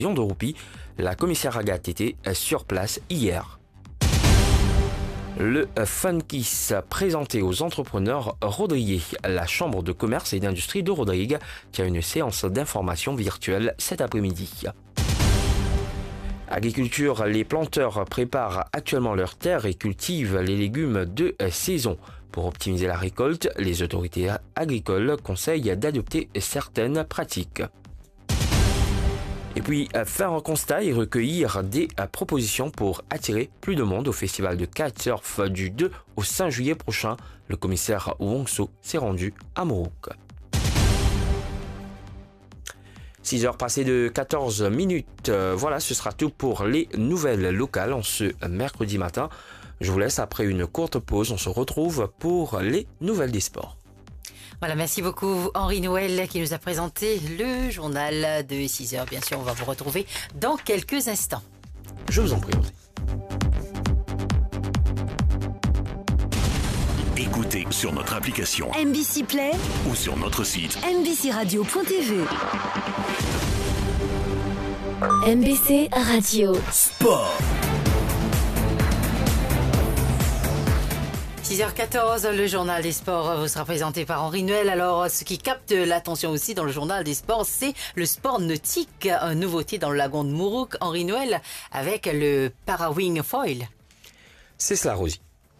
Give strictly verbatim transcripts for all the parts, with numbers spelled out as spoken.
de roupies. La commissaire Agathe était sur place hier. Le Funkiss présenté aux entrepreneurs Rodriguez. La Chambre de commerce et d'industrie de Rodrigues qui a une séance d'information virtuelle cet après-midi. Agriculture, les planteurs préparent actuellement leurs terres et cultivent les légumes de saison. Pour optimiser la récolte, les autorités agricoles conseillent d'adopter certaines pratiques. Et puis, faire un constat et recueillir des propositions pour attirer plus de monde au festival de kitesurf du deux au cinq juillet prochain. Le commissaire Wong So s'est rendu à Morouk. six heures passées de quatorze minutes. Voilà, ce sera tout pour les nouvelles locales en ce mercredi matin. Je vous laisse après une courte pause. On se retrouve pour les nouvelles des sports. Voilà, merci beaucoup Henri Noël qui nous a présenté le journal de six heures. Bien sûr, on va vous retrouver dans quelques instants. Je vous en prie. Écoutez sur notre application M B C Play ou sur notre site m b c radio point t v. M B C Radio Sport. six heures quatorze, le journal des sports vous sera présenté par Henri Noël. Alors, ce qui capte l'attention aussi dans le journal des sports, c'est le sport nautique. Une nouveauté dans le lagon de Morouk, Henri Noël, avec le Parawing Foil. C'est cela, Rosie.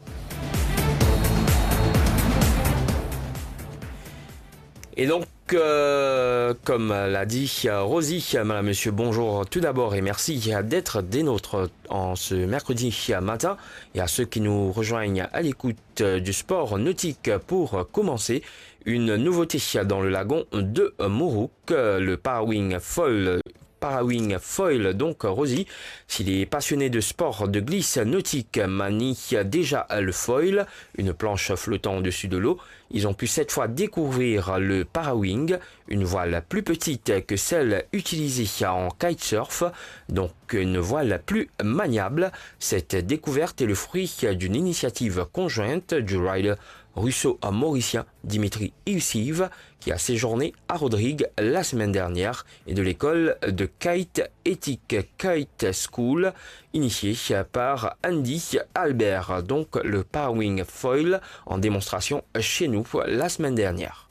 Et donc, euh, comme l'a dit Rosie, madame, monsieur, bonjour tout d'abord et merci d'être des nôtres en ce mercredi matin. Et à ceux qui nous rejoignent à l'écoute du sport nautique pour commencer, une nouveauté dans le lagon de Morouk, le Parawing Foil. Parawing Foil, donc Rosie, si les passionnés de sport de glisse nautique manient déjà le foil, une planche flottant au-dessus de l'eau, ils ont pu cette fois découvrir le Parawing, une voile plus petite que celle utilisée en kitesurf, donc une voile plus maniable. Cette découverte est le fruit d'une initiative conjointe du rider russo-mauricien Dimitri Iussiv, qui a séjourné à Rodrigues la semaine dernière, et de l'école de Kite Ethic Kite School, initiée par Andy Albert, donc le Parawing Foil, en démonstration chez nous la semaine dernière.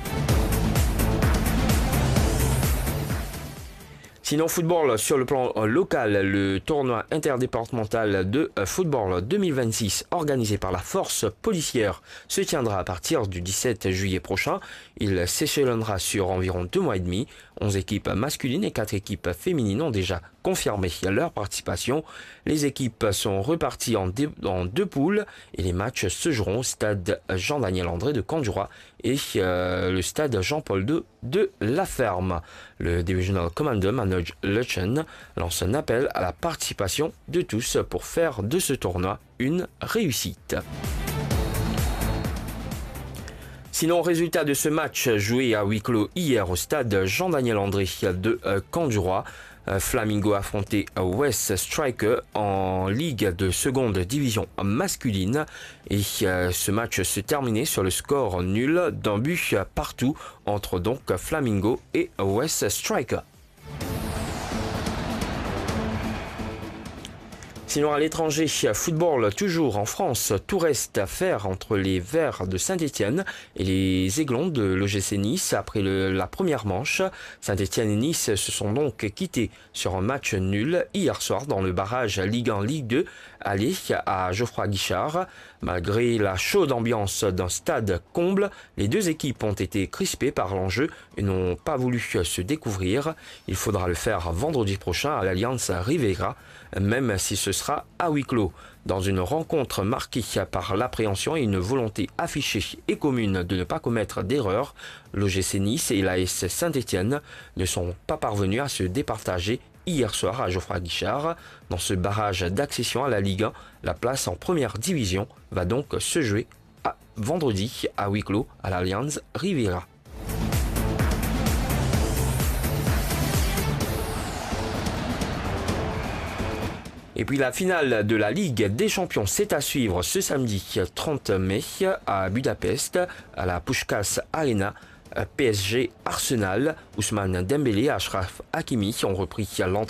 Sinon, football sur le plan local, le tournoi interdépartemental de football deux mille vingt-six organisé par la force policière se tiendra à partir du dix-sept juillet prochain. Il s'échelonnera sur environ deux mois et demi. onze équipes masculines et quatre équipes féminines ont déjà confirmé leur participation. Les équipes sont reparties en, en deux poules et les matchs se joueront au stade Jean-Daniel André de Kandjoura et euh, le stade Jean-Paul deux de La Ferme. Le Divisional Commander Manoj Luchen lance un appel à la participation de tous pour faire de ce tournoi une réussite. Sinon, résultat de ce match joué à huis clos hier au stade Jean-Daniel André de Kandjoura. Flamingo affrontait West Striker en Ligue de seconde division masculine et ce match se terminait sur le score nul d'un but partout entre donc Flamingo et West Striker. Sinon, à l'étranger, football toujours en France, tout reste à faire entre les Verts de Saint-Étienne et les Aiglons de l'O G C Nice après le, la première manche. Saint-Étienne et Nice se sont donc quittés sur un match nul hier soir dans le barrage Ligue un Ligue deux aller à Geoffroy Guichard. Malgré la chaude ambiance d'un stade comble, les deux équipes ont été crispées par l'enjeu et n'ont pas voulu se découvrir. Il faudra le faire vendredi prochain à l'Alliance Riviera, même si ce sera à huis clos. Dans une rencontre marquée par l'appréhension et une volonté affichée et commune de ne pas commettre d'erreurs, l'O G C Nice et l'A S Saint-Étienne ne sont pas parvenus à se départager hier soir à Geoffroy Guichard. Dans ce barrage d'accession à la Ligue un, la place en première division va donc se jouer à vendredi à huis clos à l'Alliance Riviera. Et puis la finale de la Ligue des Champions, c'est à suivre ce samedi trente mai à Budapest, à la Puskás Arena. P S G Arsenal. Ousmane Dembélé et Achraf Hakimi ont repris l'entraînement